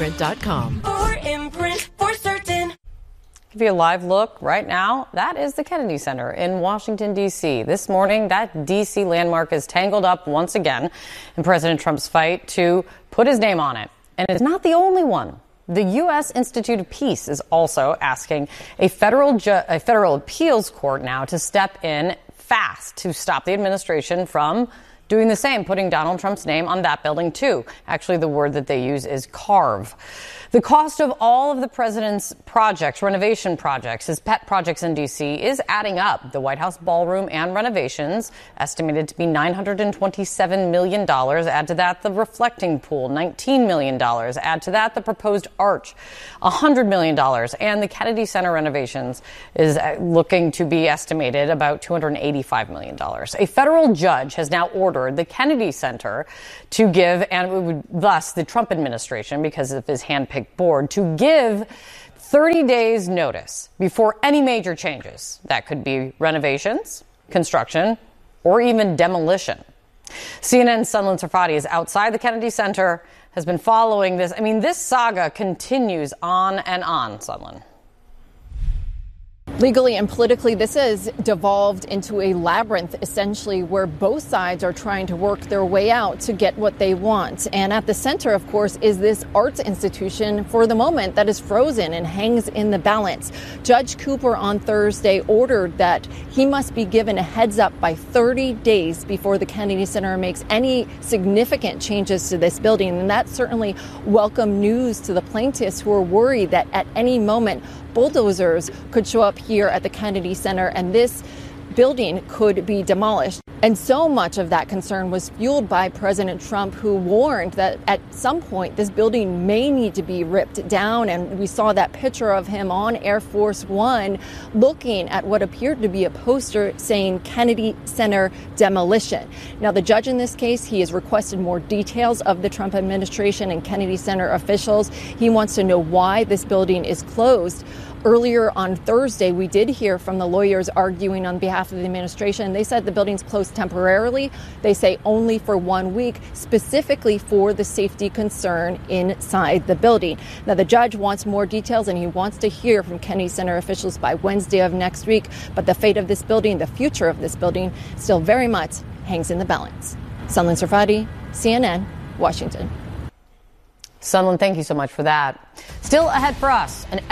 Imprint.com. For Imprint, for certain. Give you a live look right now. That is the Kennedy Center in Washington, D.C. This morning, that D.C. landmark is tangled up once again in President Trump's fight to put his name on it. And it's not the only one. The U.S. Institute of Peace is also asking a federal appeals court now to step in fast to stop the administration from doing the same, putting Donald Trump's name on that building, too. Actually, the word that they use is carve. The cost of all of the president's projects, renovation projects, his pet projects in D.C., is adding up. The White House ballroom and renovations, estimated to be $927 million. Add to that the reflecting pool, $19 million. Add to that the proposed arch, $100 million. And the Kennedy Center renovations is looking to be estimated about $285 million. A federal judge has now ordered the Kennedy Center to give, and thus the Trump administration, because of his handpicked board, to give 30 days notice before any major changes. That could be renovations, construction, or even demolition. CNN's Sunlen Serfati is outside the Kennedy Center, has been following this. I mean, this saga continues on and on, Sunlen. Legally and politically, this has devolved into a labyrinth, essentially, where both sides are trying to work their way out to get what they want. And at the center, of course, is this arts institution for the moment that is frozen and hangs in the balance. Judge Cooper on Thursday ordered that he must be given a heads up by 30 days before the Kennedy Center makes any significant changes to this building. And that's certainly welcome news to the plaintiffs, who are worried that at any moment bulldozers could show up here at the Kennedy Center and this building could be demolished. And so much of that concern was fueled by President Trump, who warned that at some point this building may need to be ripped down. And we saw that picture of him on Air Force One looking at what appeared to be a poster saying Kennedy Center demolition. Now, the judge in this case, he has requested more details of the Trump administration and Kennedy Center officials. He wants to know why this building is closed. Earlier on Thursday, we did hear from the lawyers arguing on behalf of the administration. They said the building's closed temporarily. They say only for 1 week, specifically for the safety concern inside the building. Now, the judge wants more details, and he wants to hear from Kennedy Center officials by Wednesday of next week. But the fate of this building, the future of this building, still very much hangs in the balance. Sunlen Serfati, CNN, Washington. Sunlen, thank you so much for that. Still ahead for us, an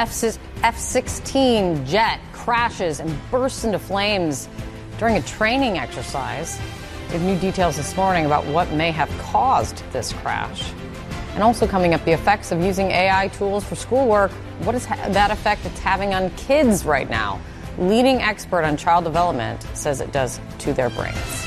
F-16 jet crashes and bursts into flames during a training exercise. We have new details this morning about what may have caused this crash. And also coming up, the effects of using AI tools for schoolwork. What is that effect it's having on kids right now? Leading expert on child development says it does to their brains.